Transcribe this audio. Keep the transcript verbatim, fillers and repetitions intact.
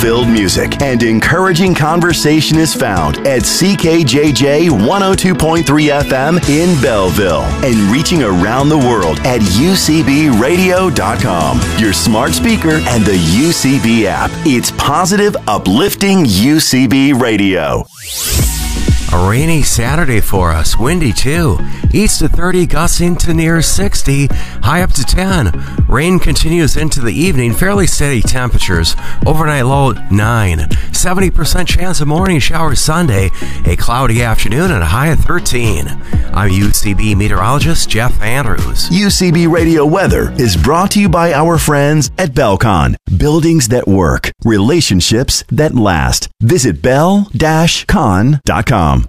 soul-filled music and encouraging conversation is found at C K J J one oh two point three F M in Belleville and reaching around the world at U C B radio dot com, your smart speaker, and the U C B app. It's positive, uplifting U C B Radio. A rainy Saturday for us, windy too. East to thirty, gusting to near sixty, high up to ten. Rain continues into the evening, fairly steady temperatures. Overnight low nine. seventy percent chance of morning showers Sunday, a cloudy afternoon, and a high of thirteen. I'm U C B meteorologist Jeff Andrews. U C B Radio Weather is brought to you by our friends at Belcon. Buildings that work, relationships that last. Visit bell dash con dot com.